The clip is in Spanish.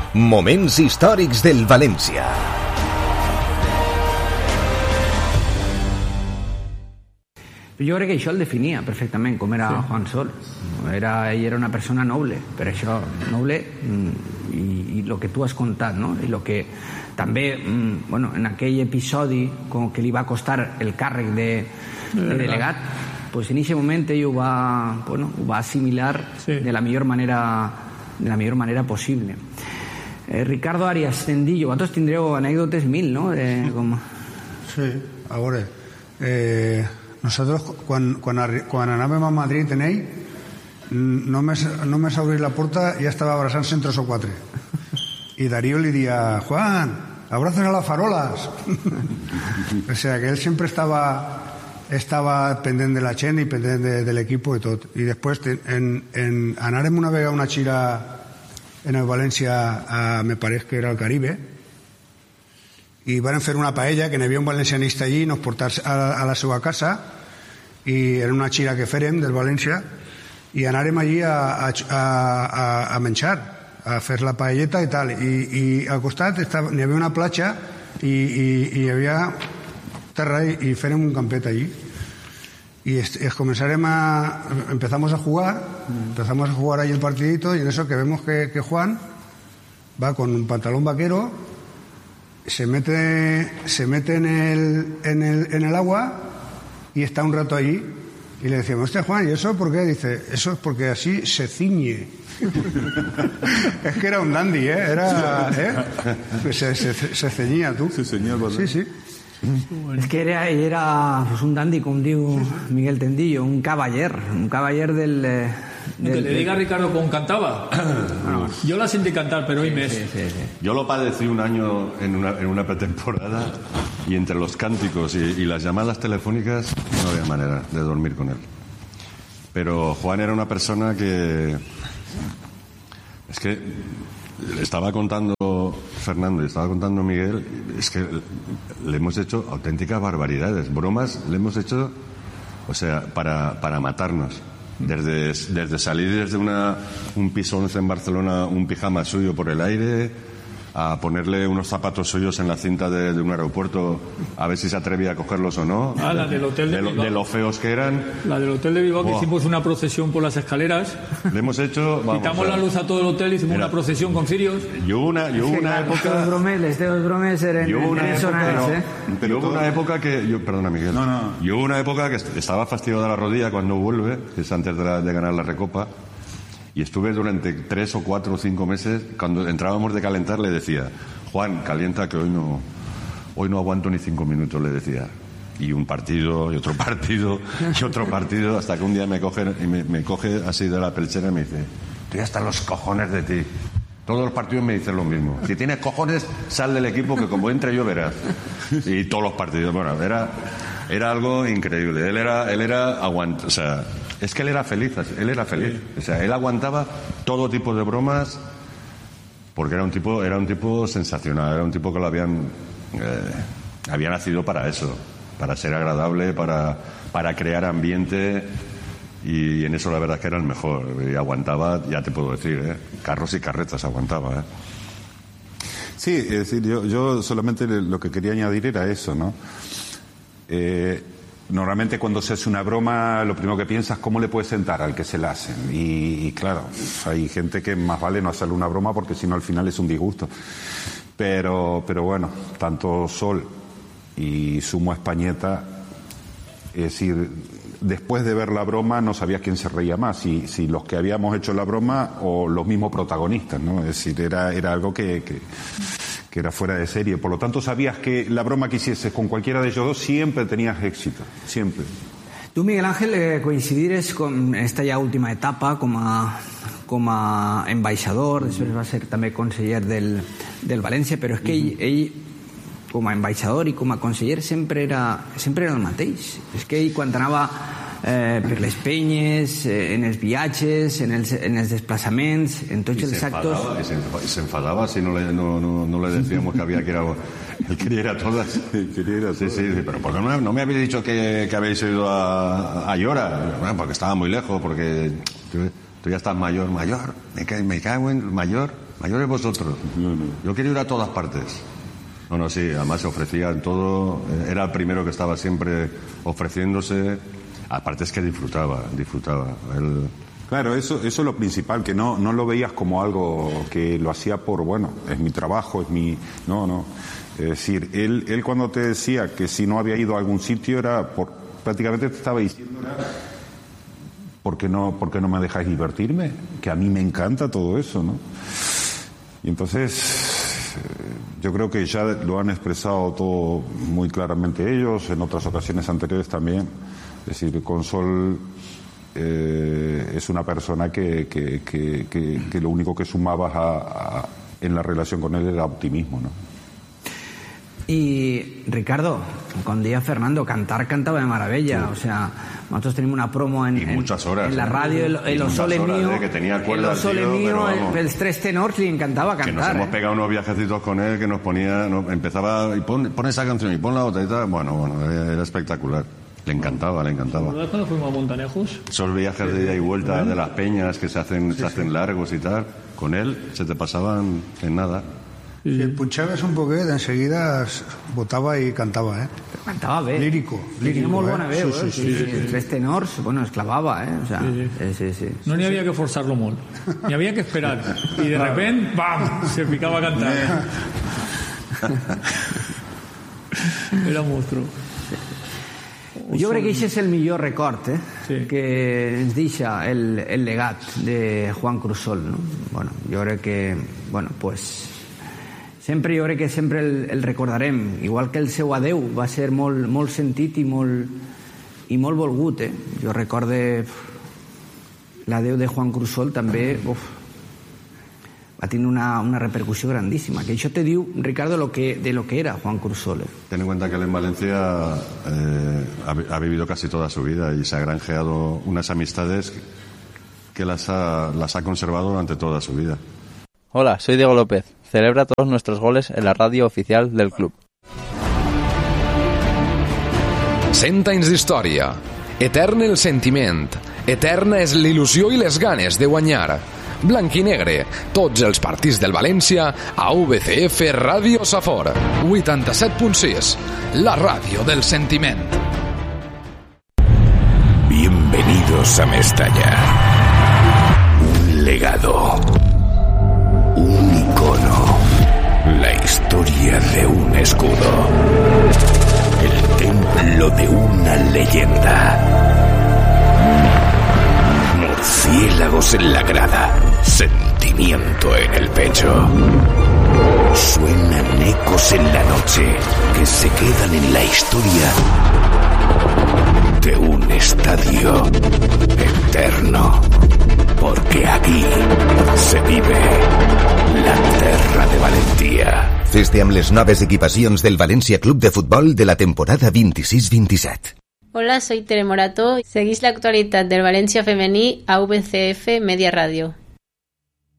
Moments històrics del València. Jo crec que això el definia perfectament, com era Juan Sol. Ell era una persona noble, per això noble, i el que tu has contat, no? I el que també, en aquell episodi que li va costar el càrrec de delegat, pues en aquest moment ell ho va assimilar de la millor manera possible. Ricardo Arias Tendillo, vosaltres tindreu anècdotes mil, no? Sí, a veure, nosotros quan anàvem a Madrid en ell, només obrir la porta ja estava abraçant-se en 3 o 4, i Darío li dia: Juan, abrazos a las farolas. O sea que él siempre estava pendent de la gent i pendent de l'equip i tot. I després anàrem una vegada a una gira en el València, me pareix que era al Caribe, i van fer una paella, que n'hi havia un valencianista allí, nos portar a la seva casa, i era una gira que fèrem del València, i anàrem allí a menjar, a fer la paelleta i tal, i al costat n'hi havia una platja i hi havia terra, i fèrem un campet allí, y empezamos a jugar ahí el partidito, y en eso que vemos que Juan va con un pantalón vaquero, se mete en el agua y está un rato allí, y le decíamos: hostia, Juan, ¿y eso por qué? Dice: eso es porque así se ciñe. Es que era un dandy, se ceñía, tú. Se ceñía el balón. Sí. És que era un dandy, com diu Miguel Tendillo, un cavaller del... Que le diga a Ricardo cómo cantaba. Yo la sentí cantar, pero hoy mes. Sí. Yo lo padecí un año en una pretemporada, y entre los cánticos y las llamadas telefónicas no había manera de dormir con él. Pero Juan era una persona que... Es que le estaba contando Fernando y estaba contando Miguel, es que le hemos hecho auténticas barbaridades, bromas le hemos hecho, o sea, para matarnos. Desde salir desde un piso 11 en Barcelona, un pijama suyo por el aire, a ponerle unos zapatos suyos en la cinta de un aeropuerto a ver si se atrevía a cogerlos o no. La del hotel de Bilbao. De lo feos que eran. La del hotel de Bilbao, que hicimos una procesión por las escaleras. Le hemos hecho... Quitamos la luz a todo el hotel, hicimos una procesión con cirios. Yo hubo una época... Los bromes eran personales, Pero hubo una época que... Perdona, Miguel. No. Yo hubo una época que estaba fastidiado de la rodilla cuando vuelve, que es antes de ganar la Recopa. Y estuve durante 3 o 4 o 5 meses, cuando entrábamos de calentar, le decía: Juan, calienta, que hoy no aguanto ni 5 minutos, le decía. Y un partido, y otro partido, y otro partido, hasta que un día me coge así de la pelchera y me dice: estoy hasta los cojones de ti. Todos los partidos me dicen lo mismo. Si tienes cojones, sal del equipo, que como entre yo verás. Y todos los partidos, era algo increíble. Él era o sea, es que él era feliz. O sea, él aguantaba todo tipo de bromas, porque era un tipo sensacional, era un tipo que había nacido para eso, para ser agradable, para crear ambiente, y en eso la verdad es que era el mejor. Y aguantaba, ya te puedo decir, carros y carretas aguantaba. Sí, es decir, yo solamente lo que quería añadir era eso, ¿no? Normalmente cuando se hace una broma, lo primero que piensas es cómo le puedes sentar al que se la hacen. Y claro, hay gente que más vale no hacerle una broma, porque si no al final es un disgusto. Pero bueno, tanto Sol y Sumo Españeta, es decir, después de ver la broma no sabías quién se reía más, si los que habíamos hecho la broma o los mismos protagonistas, ¿no? Es decir, era algo que era fuera de serie. Por lo tanto, sabías que la broma que hicieses con cualquiera de ellos dos siempre tenías éxito, siempre. Tu, Miguel Ángel, coincidires con esta ja última etapa com a ambaixador, després va ser també conseller del València, però és que ell com a ambaixador i com a conseller sempre era el mateix. És que ell, quan anava per les penyes, en els viatges, en els desplaçaments, en tots els actos... Y se enfadaba si no le decíamos que había que ir a... Él quería ir a todas. Sí, pero ¿por qué no me habéis dicho que habéis ido a Llora? Bueno, porque estaba muy lejos, porque tú ya estás mayor. Me cago en mayor. mayores vosotros. Yo quiero ir a todas partes. No, sí, además se ofrecía en todo, era el primero que estaba siempre ofreciéndose, aparte es que disfrutaba. Él... Claro, eso es lo principal, que no lo veías como algo que lo hacía por, bueno, es mi trabajo, es mi... No. Es decir, él cuando te decía que si no había ido a algún sitio era por... prácticamente te estaba diciendo, ¿por qué no me dejáis divertirme? Que a mí me encanta todo eso, ¿no? Y entonces... yo creo que ya lo han expresado todo muy claramente ellos, en otras ocasiones anteriores también. Es decir, Consol es una persona que lo único que sumaba en la relación con él era optimismo, ¿no? Y Ricardo, cuando decía Fernando, cantaba de maravilla. O sea, nosotros tenemos una promo muchas horas, en la radio, el Sole mío, que tenía cuerda, el Sole mío, el Tres Tenors, le encantaba cantar. Que nos hemos pegado unos viajecitos con él que nos ponía, empezaba y pon esa canción y pon la otra y tal. Bueno, era espectacular. Le encantaba. ¿Verdad cuando fuimos a Montanejos? Esos viajes de ida y vuelta de las peñas que se hacen largos y tal, con él se te pasaban en nada. Si el punchabas un poquet, enseguida botaba y cantaba, Pero cantaba bé. Lírico. Tiene molt bona veu, sí. Tres tenors, bueno, es clavava, O sea, sí. No ni había que forzarlo molt, ni había que esperar. Y de repente, ¡bam!, se picaba a cantar. Era monstruo. Jo crec que això és el millor record que ens deixa el legat de Juan Crusol, no? Bueno, jo crec que, jo crec que sempre el recordarem, igual que el seu adeu va ser molt sentit i molt volgut. Jo recorde l'adeu de Juan Crusol també va tenir una repercussió grandíssima, que això te diu, Ricardo, de lo que era Juan Crusol. Ten en cuenta que él en Valencia ha vivido casi toda su vida y se ha granjeado unas amistades que las ha conservado durante toda su vida. Hola, soy Diego López. Celebra todos nuestros goles en la radio oficial del club. 100 anys d'història. Etern el sentiment. Eterna és l'il·lusió i les ganes de guanyar. Blanc i negre, tots els partits del València a VCF Ràdio Safor 87.6, la ràdio del sentiment. Bienvenidos a Mestalla. Un legado. Un icono. La historia de un escudo. El templo de una leyenda. Murciélagos en la grada. Sentimiento en el pecho. Suenan ecos en la noche que se quedan en la historia de un estadio eterno. Porque aquí se vive la terra de Valentía. Fes-te amb les noves equipacions del València Club de Futbol de la temporada 26-27. Hola, soy Tere Morato. Seguís la actualidad del Valencia femení a VCF Media Radio.